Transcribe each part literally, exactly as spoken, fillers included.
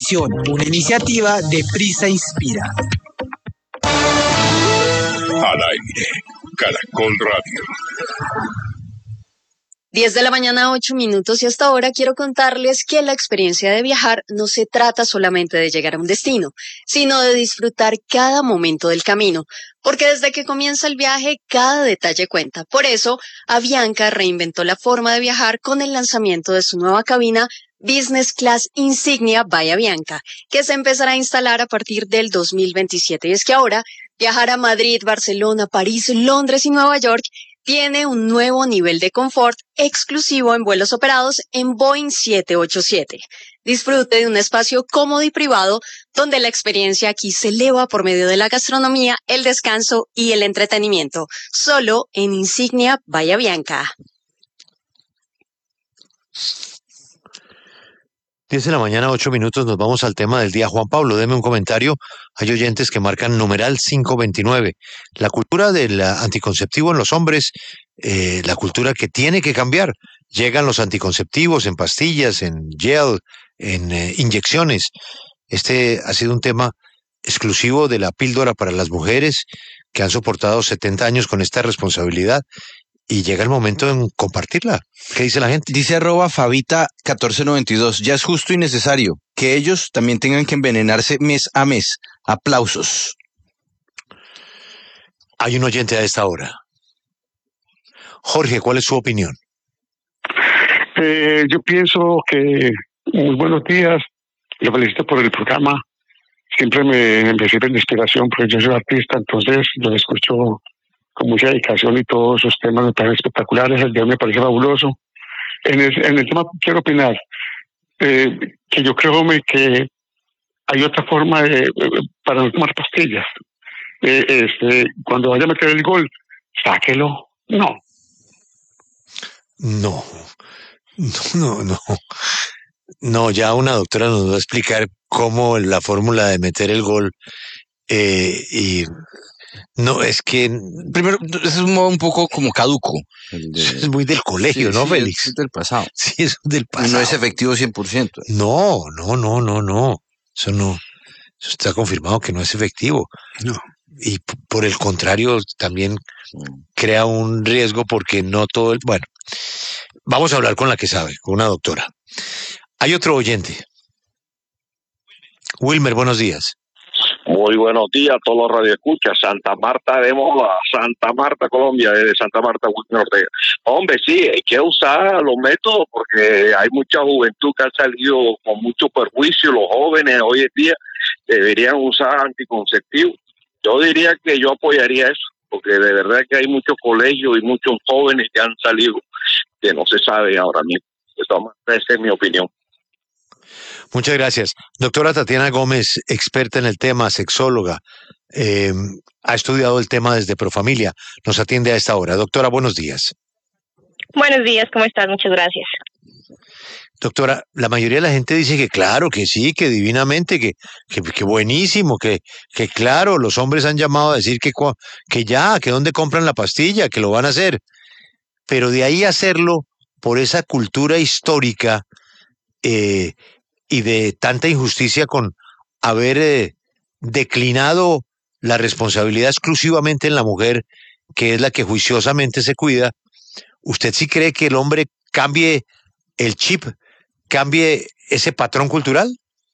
Previsión, una iniciativa de Prisa Inspira. Al aire, Caracol Radio. diez de la mañana, ocho minutos, y hasta ahora quiero contarles que la experiencia de viajar no se trata solamente de llegar a un destino, sino de disfrutar cada momento del camino, porque desde que comienza el viaje, cada detalle cuenta. Por eso, Avianca reinventó la forma de viajar con el lanzamiento de su nueva cabina Business Class Insignia by Avianca, que se empezará a instalar a partir del dos mil veintisiete. Y es que ahora, viajar a Madrid, Barcelona, París, Londres y Nueva York tiene un nuevo nivel de confort exclusivo en vuelos operados en Boeing siete ochenta y siete. Disfrute de un espacio cómodo y privado donde la experiencia aquí se eleva por medio de la gastronomía, el descanso y el entretenimiento. Solo en Insignia by Avianca. diez de la mañana, ocho minutos, nos vamos al tema del día. Juan Pablo, deme un comentario. Hay oyentes que marcan numeral quinientos veintinueve. La cultura del anticonceptivo en los hombres, eh, la cultura que tiene que cambiar. Llegan los anticonceptivos en pastillas, en gel, en eh, inyecciones. Este ha sido un tema exclusivo de la píldora para las mujeres que han soportado setenta años con esta responsabilidad. Y llega el momento en compartirla. ¿Qué dice la gente? Dice arroba Fabita catorce noventa y dos. Ya es justo y necesario que ellos también tengan que envenenarse mes a mes. Aplausos. Hay un oyente a esta hora. Jorge, ¿cuál es su opinión? Eh, yo pienso que muy buenos días. Lo felicito por el programa. Siempre me, me sirve de inspiración porque yo soy artista, entonces lo escucho con mucha dedicación y todos esos temas me parecen espectaculares. El día me parece fabuloso. En el, en el tema quiero opinar eh, que yo creo me, que hay otra forma de, para no tomar pastillas. Eh, este, cuando vaya a meter el gol, sáquelo. No. No, no, no, no. No, ya una doctora nos va a explicar cómo la fórmula de meter el gol eh, y... No, es que... Primero, es un modo un poco como caduco. De... Es muy del colegio, sí, ¿no, sí, Félix? Es del pasado. Sí, es del pasado. No es efectivo cien por ciento. No, no, no, no, no. Eso no. Eso está confirmado que no es efectivo. No. Y por el contrario, también crea un riesgo porque no todo el... Bueno, vamos a hablar con la que sabe, con una doctora. Hay otro oyente. Wilmer, buenos días. Muy buenos días a todos los radioescuchas. Santa Marta de Moda, Santa Marta, Colombia, desde Santa Marta, Wilmer Ortega. Hombre, sí, hay que usar los métodos porque hay mucha juventud que ha salido con mucho perjuicio. Los jóvenes hoy en día deberían usar anticonceptivos. Yo diría que yo apoyaría eso, porque de verdad que hay muchos colegios y muchos jóvenes que han salido que no se sabe ahora mismo. Esa es mi opinión. Muchas gracias. Doctora Tatiana Gómez, experta en el tema, sexóloga, eh, ha estudiado el tema desde Profamilia. Nos atiende a esta hora. Doctora, buenos días. Buenos días, ¿cómo estás? Muchas gracias. Doctora, la mayoría de la gente dice que claro, que sí, que divinamente, que, que, que buenísimo, que, que claro, los hombres han llamado a decir que, que ya, que dónde compran la pastilla, que lo van a hacer. Pero de ahí hacerlo por esa cultura histórica, eh, y de tanta injusticia con haber eh, declinado la responsabilidad exclusivamente en la mujer, que es la que juiciosamente se cuida. ¿Usted sí cree que el hombre cambie el chip, cambie ese patrón cultural?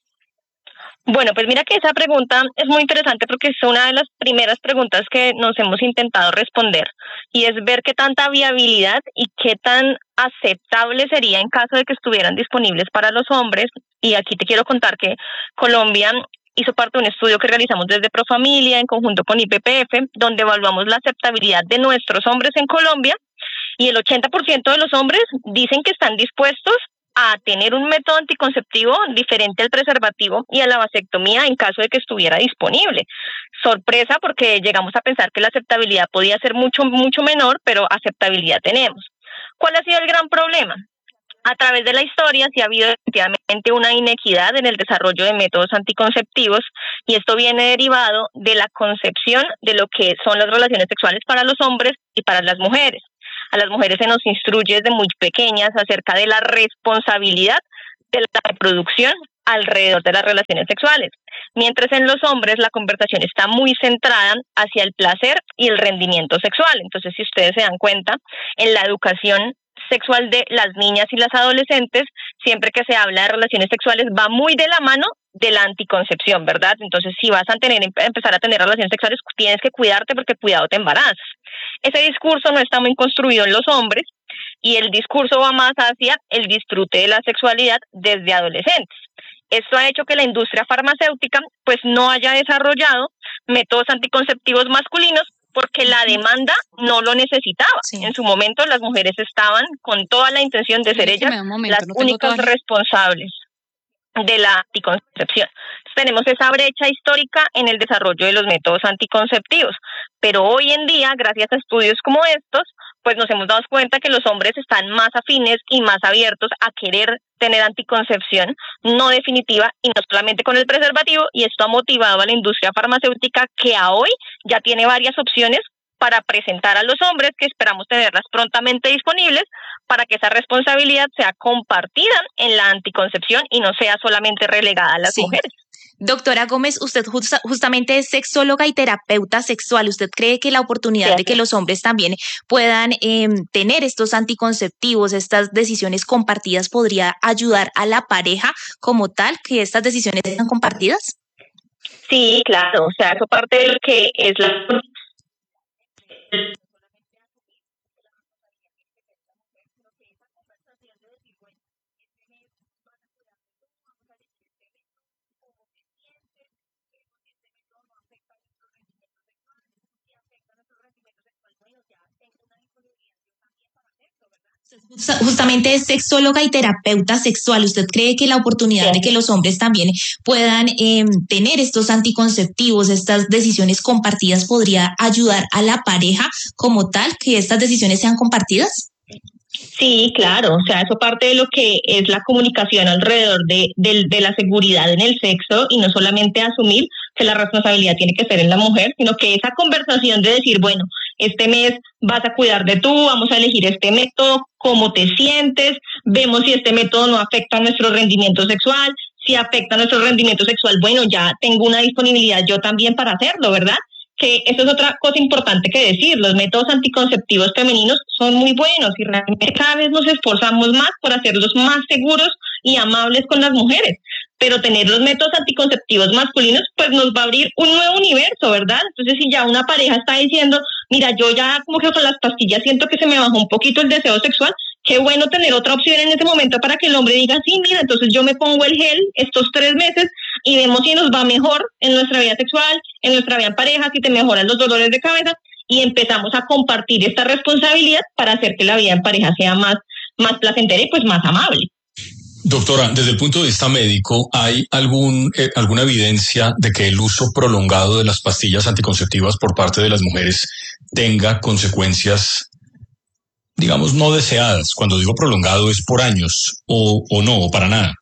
Bueno, pues mira que esa pregunta es muy interesante porque es una de las primeras preguntas que nos hemos intentado responder y es ver qué tanta viabilidad y qué tan aceptable sería en caso de que estuvieran disponibles para los hombres. Y aquí te quiero contar que Colombia hizo parte de un estudio que realizamos desde Profamilia en conjunto con I P P F, donde evaluamos la aceptabilidad de nuestros hombres en Colombia y el ochenta por ciento de los hombres dicen que están dispuestos a tener un método anticonceptivo diferente al preservativo y a la vasectomía en caso de que estuviera disponible. Sorpresa porque llegamos a pensar que la aceptabilidad podía ser mucho, mucho menor, pero aceptabilidad tenemos. ¿Cuál ha sido el gran problema? A través de la historia sí ha habido efectivamente una inequidad en el desarrollo de métodos anticonceptivos y esto viene derivado de la concepción de lo que son las relaciones sexuales para los hombres y para las mujeres. A las mujeres se nos instruye desde muy pequeñas acerca de la responsabilidad de la reproducción alrededor de las relaciones sexuales, mientras en los hombres la conversación está muy centrada hacia el placer y el rendimiento sexual. Entonces, si ustedes se dan cuenta, en la educación sexual de las niñas y las adolescentes, siempre que se habla de relaciones sexuales va muy de la mano de la anticoncepción, ¿verdad? Entonces, si vas a tener empezar a tener relaciones sexuales, tienes que cuidarte porque cuidado te embarazas. Ese discurso no está muy construido en los hombres y el discurso va más hacia el disfrute de la sexualidad desde adolescentes. Esto ha hecho que la industria farmacéutica pues no haya desarrollado métodos anticonceptivos masculinos porque la demanda no lo necesitaba. Sí. En su momento las mujeres estaban con toda la intención de ser ellas momento, las no únicas responsables de la anticoncepción. Entonces, tenemos esa brecha histórica en el desarrollo de los métodos anticonceptivos, pero hoy en día, gracias a estudios como estos, pues nos hemos dado cuenta que los hombres están más afines y más abiertos a querer tener anticoncepción no definitiva y no solamente con el preservativo, y esto ha motivado a la industria farmacéutica que a hoy ya tiene varias opciones para presentar a los hombres, que esperamos tenerlas prontamente disponibles para que esa responsabilidad sea compartida en la anticoncepción y no sea solamente relegada a las sí. mujeres. Doctora Gómez, usted justa, justamente es sexóloga y terapeuta sexual. ¿Usted cree que la oportunidad sí. de que los hombres también puedan eh, tener estos anticonceptivos, estas decisiones compartidas, podría ayudar a la pareja como tal, que estas decisiones sean compartidas? Sí, claro. O sea, eso parte de lo que es la... Justamente es sexóloga y terapeuta sexual. ¿Usted cree que la oportunidad sí. de que los hombres también puedan eh, tener estos anticonceptivos, estas decisiones compartidas, podría ayudar a la pareja como tal, que estas decisiones sean compartidas? Sí, claro, o sea, eso parte de lo que es la comunicación alrededor de, de, de la seguridad en el sexo y no solamente asumir que la responsabilidad tiene que ser en la mujer, sino que esa conversación de decir, bueno, este mes vas a cuidar de tú, vamos a elegir este método, cómo te sientes, vemos si este método no afecta a nuestro rendimiento sexual, si afecta a nuestro rendimiento sexual, bueno, ya tengo una disponibilidad yo también para hacerlo, ¿verdad? Que eso es otra cosa importante que decir, los métodos anticonceptivos femeninos son muy buenos y realmente cada vez nos esforzamos más por hacerlos más seguros y amables con las mujeres, pero tener los métodos anticonceptivos masculinos pues nos va a abrir un nuevo universo, ¿verdad? Entonces si ya una pareja está diciendo, mira, yo ya como que con las pastillas siento que se me bajó un poquito el deseo sexual, qué bueno tener otra opción en ese momento para que el hombre diga, sí, mira, entonces yo me pongo el gel estos tres meses y vemos si nos va mejor en nuestra vida sexual, en nuestra vida en pareja, si te mejoran los dolores de cabeza, y empezamos a compartir esta responsabilidad para hacer que la vida en pareja sea más, más placentera y pues más amable. Doctora, desde el punto de vista médico, ¿hay algún eh, alguna evidencia de que el uso prolongado de las pastillas anticonceptivas por parte de las mujeres tenga consecuencias, digamos, no deseadas? Cuando digo prolongado es por años o, o no, o para nada.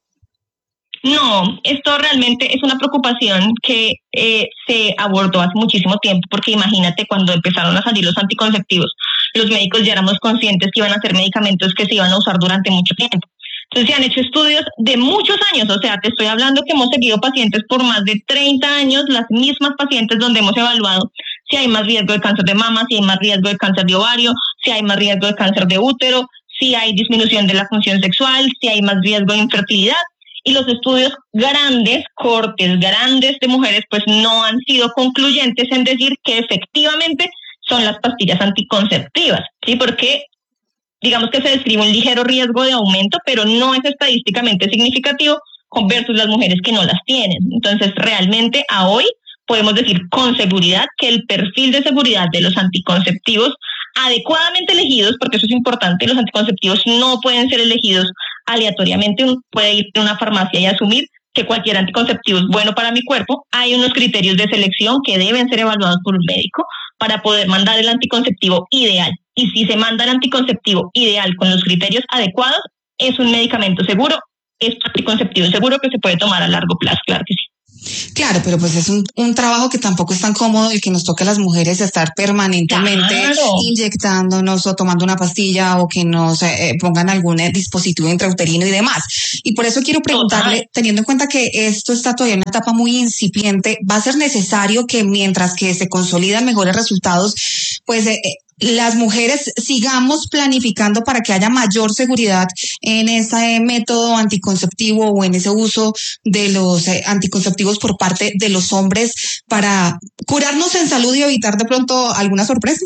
No, esto realmente es una preocupación que eh, se abordó hace muchísimo tiempo, porque imagínate cuando empezaron a salir los anticonceptivos, los médicos ya éramos conscientes que iban a ser medicamentos que se iban a usar durante mucho tiempo. Entonces se han hecho estudios de muchos años, o sea, te estoy hablando que hemos seguido pacientes por más de treinta años, las mismas pacientes donde hemos evaluado si hay más riesgo de cáncer de mama, si hay más riesgo de cáncer de ovario, si hay más riesgo de cáncer de útero, si hay disminución de la función sexual, si hay más riesgo de infertilidad. Y los estudios grandes, cortes grandes de mujeres, pues no han sido concluyentes en decir que efectivamente son las pastillas anticonceptivas, ¿sí? Porque digamos que se describe un ligero riesgo de aumento, pero no es estadísticamente significativo versus las mujeres que no las tienen. Entonces, realmente a hoy podemos decir con seguridad que el perfil de seguridad de los anticonceptivos adecuadamente elegidos, porque eso es importante, los anticonceptivos no pueden ser elegidos aleatoriamente, uno puede ir a una farmacia y asumir que cualquier anticonceptivo es bueno para mi cuerpo. Hay unos criterios de selección que deben ser evaluados por un médico para poder mandar el anticonceptivo ideal. Y si se manda el anticonceptivo ideal con los criterios adecuados, es un medicamento seguro, es un anticonceptivo seguro que se puede tomar a largo plazo, claro que sí. Claro, pero pues es un, un trabajo que tampoco es tan cómodo el que nos toca a las mujeres estar permanentemente claro. inyectándonos o tomando una pastilla o que nos eh, pongan algún eh, dispositivo intrauterino y demás. Y por eso quiero preguntarle, Total. teniendo en cuenta que esto está todavía en una etapa muy incipiente, ¿va a ser necesario que mientras que se consolidan mejores resultados, pues eh, las mujeres sigamos planificando para que haya mayor seguridad en ese método anticonceptivo o en ese uso de los eh, anticonceptivos por parte de los hombres para curarnos en salud y evitar de pronto alguna sorpresa?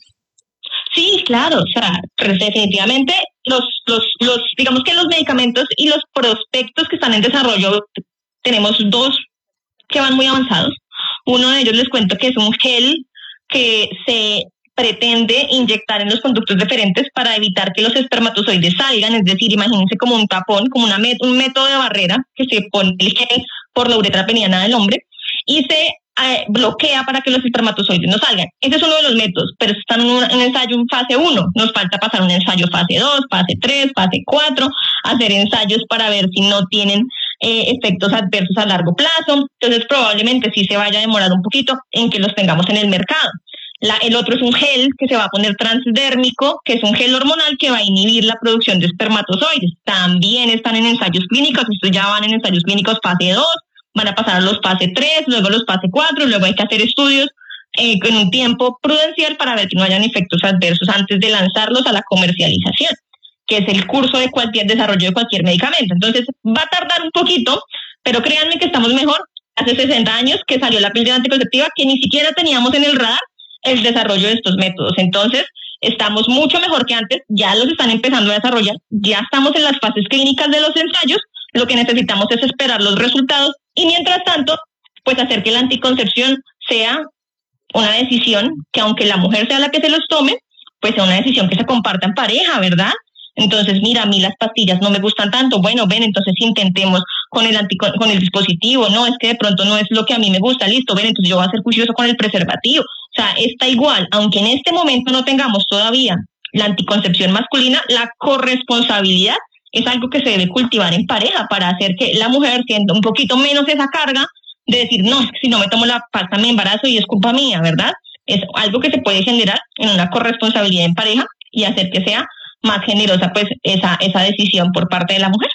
Sí, claro, o sea, pues definitivamente los, los, los, digamos que los medicamentos y los prospectos que están en desarrollo, tenemos dos que van muy avanzados. Uno de ellos les cuento que es un gel que se pretende inyectar en los conductos deferentes para evitar que los espermatozoides salgan, es decir, imagínense como un tapón, como una met- un método de barrera que se pone el gel por la uretra peniana del hombre y se eh, bloquea para que los espermatozoides no salgan. Ese es uno de los métodos, pero están en un, en ensayo en fase uno. Nos falta pasar un ensayo fase dos, fase tres, fase cuatro, hacer ensayos para ver si no tienen eh, efectos adversos a largo plazo. Entonces probablemente sí se vaya a demorar un poquito en que los tengamos en el mercado. La, el otro es un gel que se va a poner transdérmico, que es un gel hormonal que va a inhibir la producción de espermatozoides. También están en ensayos clínicos, estos ya van en ensayos clínicos fase dos, van a pasar a los fase tres, luego los fase cuatro, luego hay que hacer estudios eh, con un tiempo prudencial para ver que no hayan efectos adversos antes de lanzarlos a la comercialización, que es el curso de cualquier desarrollo de cualquier medicamento. Entonces va a tardar un poquito, pero créanme que estamos mejor. Hace sesenta años que salió la píldora anticonceptiva que ni siquiera teníamos en el radar el desarrollo de estos métodos. Entonces, estamos mucho mejor que antes, ya los están empezando a desarrollar, ya estamos en las fases clínicas de los ensayos, lo que necesitamos es esperar los resultados y mientras tanto, pues hacer que la anticoncepción sea una decisión que aunque la mujer sea la que se los tome, pues sea una decisión que se comparta en pareja, ¿verdad? Entonces, mira, a mí las pastillas no me gustan tanto, bueno, ven, entonces intentemos con el anti, con el dispositivo, no, es que de pronto no es lo que a mí me gusta, listo, ven, entonces yo voy a ser juicioso con el preservativo. O sea, está igual, aunque en este momento no tengamos todavía la anticoncepción masculina, la corresponsabilidad es algo que se debe cultivar en pareja para hacer que la mujer sienta un poquito menos esa carga de decir, no, es que si no me tomo la pasta me embarazo y es culpa mía, ¿verdad? Es algo que se puede generar en una corresponsabilidad en pareja y hacer que sea más generosa pues esa, esa decisión por parte de la mujer.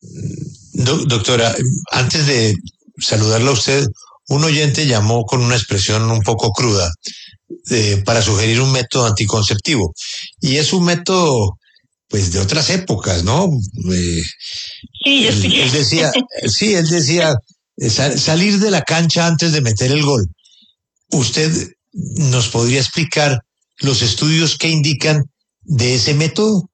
Do- doctora, antes de saludarla a usted, un oyente llamó con una expresión un poco cruda eh, para sugerir un método anticonceptivo. Y es un método, pues, de otras épocas, ¿no? Eh, sí, yo él, sí. él decía, sí, él decía eh, sal, salir de la cancha antes de meter el gol. ¿Usted nos podría explicar los estudios que indican de ese método?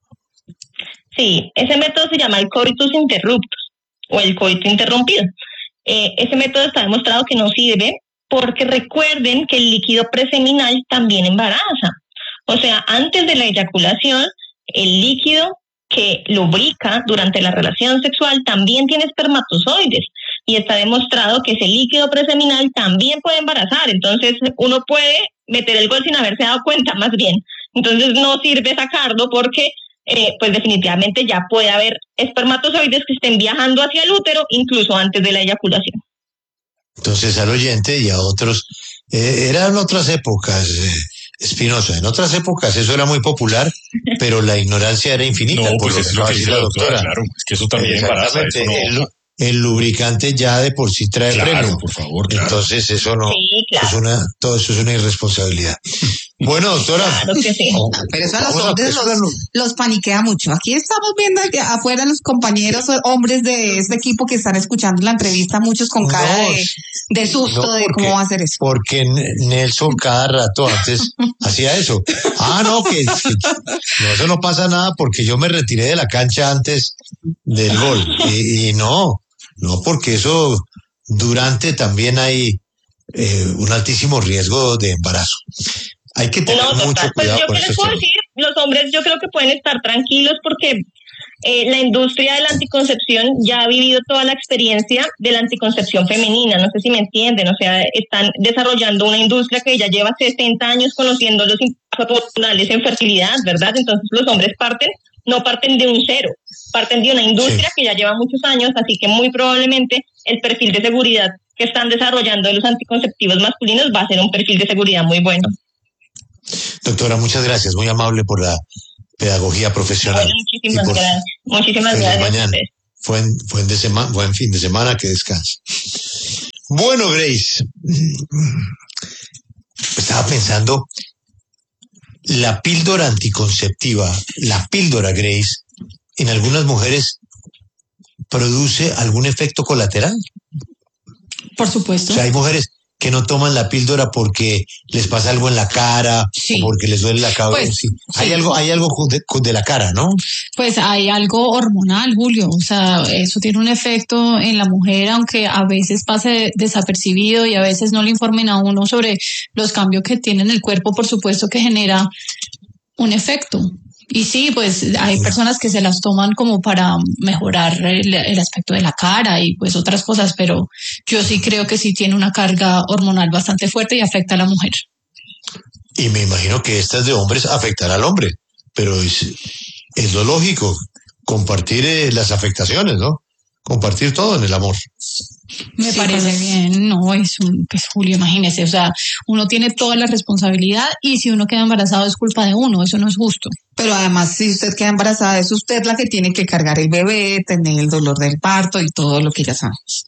Sí, ese método se llama el coitus interruptus o el coito interrumpido. Eh, ese método está demostrado que no sirve porque recuerden que el líquido preseminal también embaraza. O sea, antes de la eyaculación, el líquido que lubrica durante la relación sexual también tiene espermatozoides y está demostrado que ese líquido preseminal también puede embarazar. Entonces, uno puede meter el gol sin haberse dado cuenta, más bien. Entonces, no sirve sacarlo porque Eh, pues definitivamente ya puede haber espermatozoides que estén viajando hacia el útero incluso antes de la eyaculación. Entonces al oyente y a otros, eh, eran otras épocas, eh, Espinosa, en otras épocas eso era muy popular, pero la ignorancia era infinita. No, por pues lo es que lo que dice dice la doctora, claro, es que eso también embaraza. Eso no... el, el lubricante ya de por sí trae claro, premio. por favor, claro. Entonces eso no, sí, claro. eso es una, todo eso es una irresponsabilidad. Bueno, doctora. Claro que sí. Pero eso a los hombres los, los paniquea mucho. Aquí estamos viendo que afuera los compañeros hombres de este equipo que están escuchando la entrevista, muchos con cara no, de, de susto no, porque, de cómo va a ser eso. Porque Nelson cada rato antes hacía eso. Ah, no, que, que no, eso no pasa nada porque yo me retiré de la cancha antes del gol. Y, y no, no, porque eso durante también hay eh, un altísimo riesgo de embarazo. Hay que tener no, mucho pues cuidado yo con qué les estos puedo temas. decir, los hombres yo creo que pueden estar tranquilos porque eh, la industria de la anticoncepción ya ha vivido toda la experiencia de la anticoncepción femenina, no sé si me entienden, o sea, están desarrollando una industria que ya lleva sesenta años conociendo los impactos hormonales en fertilidad, ¿verdad? Entonces los hombres parten, no parten de un cero, parten de una industria sí. que ya lleva muchos años, así que muy probablemente el perfil de seguridad que están desarrollando los anticonceptivos masculinos, va a ser un perfil de seguridad muy bueno. Doctora, muchas gracias, muy amable por la pedagogía profesional. Bueno, muchísimas por, gracias. Muchísimas feliz gracias. Mañana. Buen, buen, de sema, buen fin de semana, que descanse. Bueno, Grace, estaba pensando, la píldora anticonceptiva, la píldora, Grace, en algunas mujeres produce algún efecto colateral. Por supuesto. O sea, hay mujeres que no toman la píldora porque les pasa algo en la cara, sí, o porque les duele la cabeza. Pues, sí. Hay sí. algo, hay algo de, de la cara, ¿no? Pues hay algo hormonal, Julio. O sea, eso tiene un efecto en la mujer, aunque a veces pase desapercibido y a veces no le informen a uno sobre los cambios que tiene en el cuerpo. Por supuesto que genera un efecto. Y sí, pues hay personas que se las toman como para mejorar el, el aspecto de la cara y pues otras cosas, pero yo sí creo que sí tiene una carga hormonal bastante fuerte y afecta a la mujer. Y me imagino que estas de hombres afectará al hombre, pero es, es lo lógico, compartir eh, las afectaciones, ¿no? Compartir todo en el amor. Me sí, parece pues, bien, no, es un, pues Julio, imagínese, o sea, uno tiene toda la responsabilidad y si uno queda embarazado es culpa de uno, eso no es justo. Pero además, si usted queda embarazada, es usted la que tiene que cargar el bebé, tener el dolor del parto y todo lo que ya sabemos.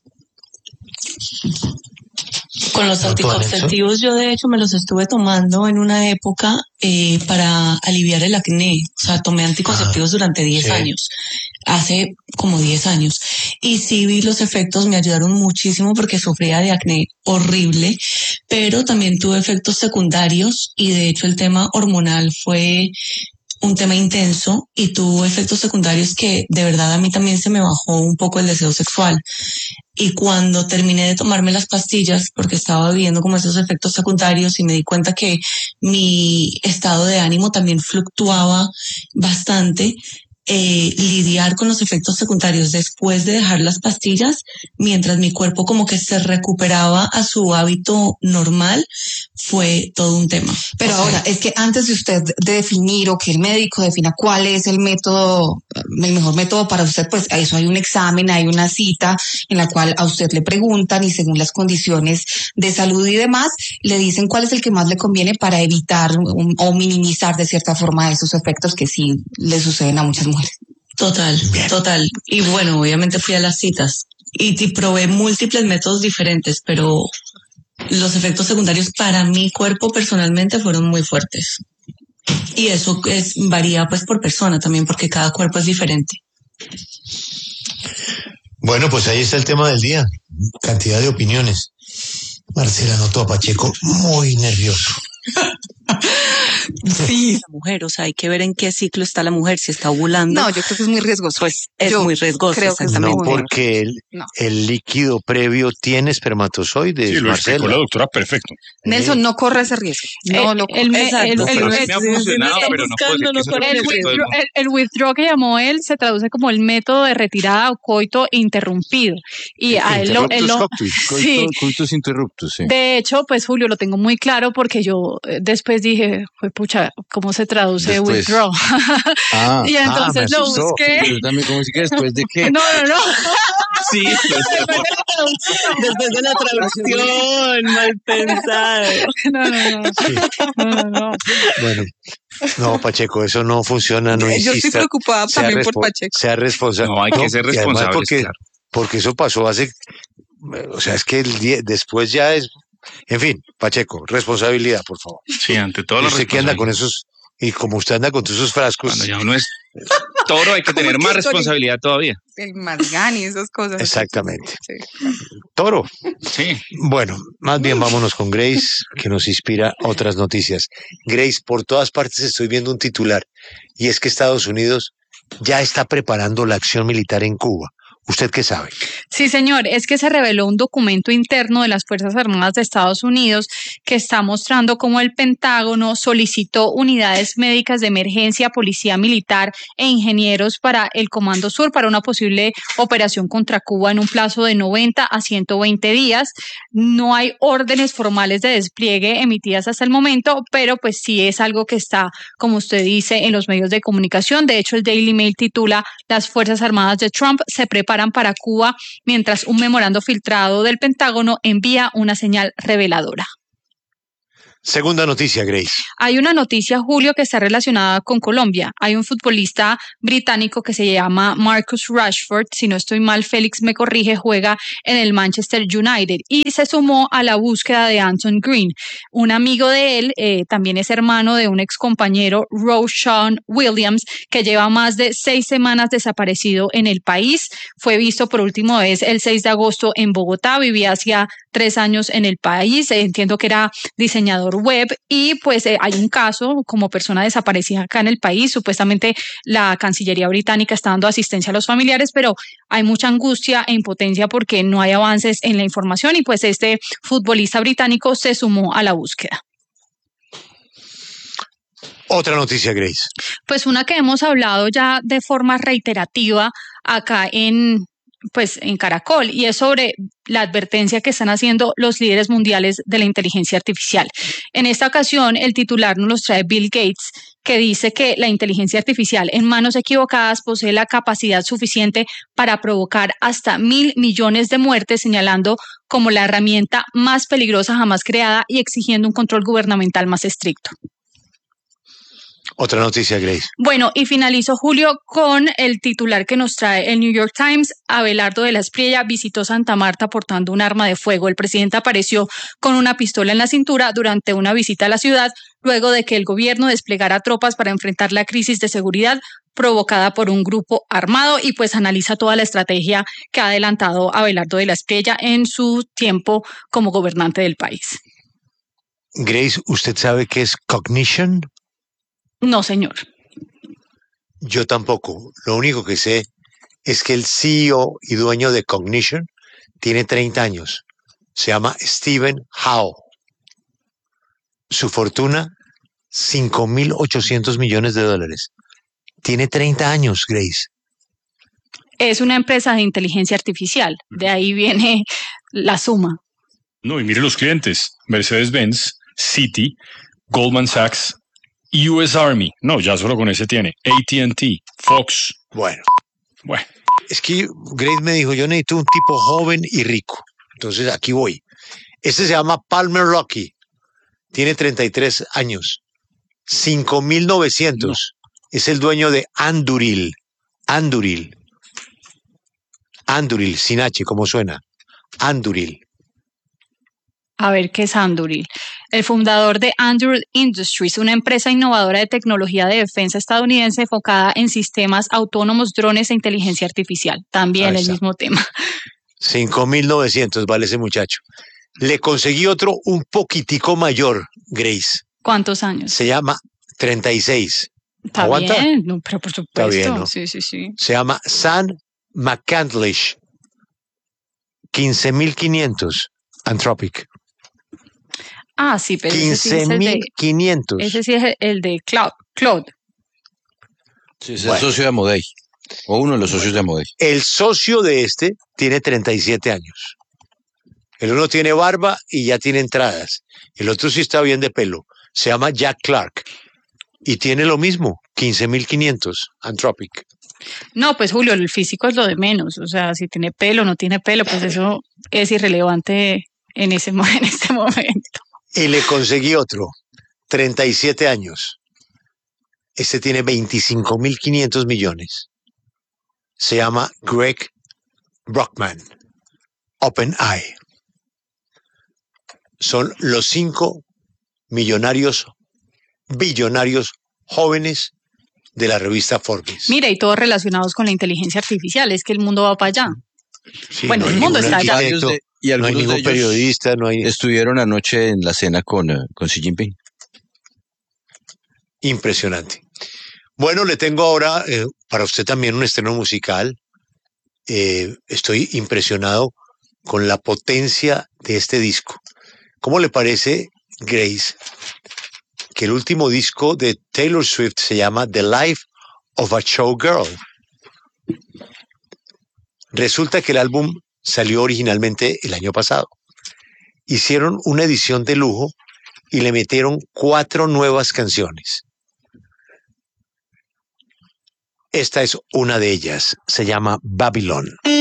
Con los anticonceptivos yo de hecho me los estuve tomando en una época eh, para aliviar el acné, o sea, tomé anticonceptivos ah, durante diez sí. años, hace como diez años, y sí vi los efectos, me ayudaron muchísimo porque sufría de acné horrible, pero también tuve efectos secundarios y de hecho el tema hormonal fue un tema intenso y tuvo efectos secundarios que de verdad a mí también se me bajó un poco el deseo sexual. Y cuando terminé de tomarme las pastillas, porque estaba viviendo como esos efectos secundarios y me di cuenta que mi estado de ánimo también fluctuaba bastante, eh, lidiar con los efectos secundarios después de dejar las pastillas, mientras mi cuerpo como que se recuperaba a su hábito normal, fue todo un tema. Pero o sea, ahora, es que antes de usted definir o que el médico defina cuál es el método, el mejor método para usted, pues a eso hay un examen, hay una cita en la cual a usted le preguntan y según las condiciones de salud y demás, le dicen cuál es el que más le conviene para evitar un, o minimizar de cierta forma esos efectos que sí le suceden a muchas mujeres. Total, Bien. total. Y bueno, obviamente fui a las citas y, y probé múltiples métodos diferentes, pero los efectos secundarios para mi cuerpo personalmente fueron muy fuertes. Y eso es, varía pues por persona también, porque cada cuerpo es diferente. Bueno, pues ahí está el tema del día. Cantidad de opiniones. Marcela notó a Pacheco muy nervioso. Sí, la mujer, o sea, hay que ver en qué ciclo está la mujer, si está ovulando. No, yo creo que es muy riesgoso. Pues es yo muy riesgoso. Creo que no, porque el, no. el líquido previo tiene espermatozoides. Sí, lo Marcela. explicó la doctora, perfecto. Nelson, no corre ese riesgo. No, no, el, el, el, no, pero el, sí me ha funcionado, pero no puedo decir que el, withdraw, el, el withdraw que llamó él se traduce como el método de retirada o coito interrumpido. Y a él lo, él lo sí. Coitus interruptus, sí. De hecho, pues Julio, lo tengo muy claro porque yo después dije, fue pucha, ¿cómo se traduce después. Withdraw? Ah, y entonces ah, lo busqué. Yo también, ¿cómo que después de qué? No, no, no. Sí, después de la traducción, mal pensado. No, no, no. Sí. no, no, no. Bueno, no, Pacheco, eso no funciona, no insista. Yo estoy preocupada también por Pacheco. Sea responsable. No, hay que no, ser responsable. Porque, claro. porque eso pasó hace, o sea, es que el día, después ya es, en fin, Pacheco, responsabilidad, por favor. Sí, ante todo. Usted que anda con esos, y como usted anda con todos esos frascos. Cuando ya uno es toro, hay que tener más responsabilidad todavía. El Margani y esas cosas. Exactamente. Sí. Toro. Sí. Bueno, más bien vámonos con Grace, que nos inspira otras noticias. Grace, por todas partes estoy viendo un titular, y es que Estados Unidos ya está preparando la acción militar en Cuba. ¿Usted qué sabe? Sí, señor, es que se reveló un documento interno de las Fuerzas Armadas de Estados Unidos que está mostrando cómo el Pentágono solicitó unidades médicas de emergencia, policía militar e ingenieros para el Comando Sur para una posible operación contra Cuba en un plazo de noventa a ciento veinte días. No hay órdenes formales de despliegue emitidas hasta el momento, pero pues sí es algo que está, como usted dice, en los medios de comunicación. De hecho, el Daily Mail titula: Las Fuerzas Armadas de Trump se preparan disparan para Cuba mientras un memorando filtrado del Pentágono envía una señal reveladora. Segunda noticia, Grace. Hay una noticia, Julio, que está relacionada con Colombia. Hay un futbolista británico que se llama Marcus Rashford, si no estoy mal, Félix me corrige, juega en el Manchester United y se sumó a la búsqueda de Anton Green. Un amigo de él eh, también es hermano de un excompañero, Roshan Williams, que lleva más de seis semanas desaparecido en el país. Fue visto por última vez el seis de agosto en Bogotá, vivía hacía tres años en el país, eh, entiendo que era diseñador web y pues eh, hay un caso como persona desaparecida acá en el país. Supuestamente la Cancillería británica está dando asistencia a los familiares, pero hay mucha angustia e impotencia porque no hay avances en la información y pues este futbolista británico se sumó a la búsqueda. Otra noticia, Grace. Pues una que hemos hablado ya de forma reiterativa acá en pues en Caracol, y es sobre la advertencia que están haciendo los líderes mundiales de la inteligencia artificial. En esta ocasión, el titular nos los trae Bill Gates, que dice que la inteligencia artificial en manos equivocadas posee la capacidad suficiente para provocar hasta mil millones de muertes, señalando como la herramienta más peligrosa jamás creada y exigiendo un control gubernamental más estricto. Otra noticia, Grace. Bueno, y finalizo, Julio, con el titular que nos trae el New York Times. Abelardo de la Espriella visitó Santa Marta portando un arma de fuego. El presidente apareció con una pistola en la cintura durante una visita a la ciudad, luego de que el gobierno desplegara tropas para enfrentar la crisis de seguridad provocada por un grupo armado, y pues analiza toda la estrategia que ha adelantado Abelardo de la Espriella en su tiempo como gobernante del país. Grace, ¿usted sabe qué es cognition? No, señor. Yo tampoco. Lo único que sé es que el C E O y dueño de Cognition tiene treinta años. Se llama Stephen Howe. Su fortuna, cinco mil ochocientos millones de dólares. Tiene treinta años, Grace. Es una empresa de inteligencia artificial. De ahí viene la suma. No, y mire los clientes. Mercedes-Benz, Citi, Goldman Sachs, U S Army. No, ya solo con ese tiene. A T and T, Fox. Bueno. Bueno. Es que Grace me dijo, yo necesito un tipo joven y rico. Entonces aquí voy. Este se llama Palmer Luckey. Tiene treinta y tres años. cinco mil novecientos. No. Es el dueño de Anduril. Anduril. Anduril, sin H, ¿cómo suena? Anduril. A ver, ¿qué es Anduril? El fundador de Anduril Industries, una empresa innovadora de tecnología de defensa estadounidense enfocada en sistemas autónomos, drones e inteligencia artificial. También el mismo tema. cinco mil novecientos vale ese muchacho. Le conseguí otro un poquitico mayor, Grace. ¿Cuántos años? Se llama treinta y seis. Está ¿Aguanta? bien, no, pero por supuesto. Está bien, ¿no? Sí, sí, sí. Se llama Sam McCandlish. quince mil quinientos. Anthropic. Ah, sí, pero quince mil quinientos. Ese sí es el de Cloud. Claude. Sí, es el bueno. socio de Amodei. O uno de los socios de Amodei. El socio de este tiene treinta y siete años. El uno tiene barba y ya tiene entradas. El otro sí está bien de pelo. Se llama Jack Clark. Y tiene lo mismo, quince mil quinientos, Anthropic. No, pues Julio, el físico es lo de menos. O sea, si tiene pelo o no tiene pelo, pues eso es irrelevante en, ese, en este momento. Y le conseguí otro, treinta y siete años. Este tiene veinticinco mil quinientos millones. Se llama Greg Brockman. OpenAI. Son los cinco millonarios, billonarios jóvenes de la revista Forbes. Mira, y todos relacionados con la inteligencia artificial. Es que el mundo va para allá. Sí, bueno, no el mundo está allá. De, y no hay ningún periodista, no hay... Estuvieron anoche en la cena con, uh, con Xi Jinping. Impresionante. Bueno, le tengo ahora eh, para usted también un estreno musical. Eh, estoy impresionado con la potencia de este disco. ¿Cómo le parece, Grace, que el último disco de Taylor Swift se llama The Life of a Showgirl? Resulta que el álbum salió originalmente el año pasado. Hicieron una edición de lujo y le metieron cuatro nuevas canciones. Esta es una de ellas, se llama Babylon.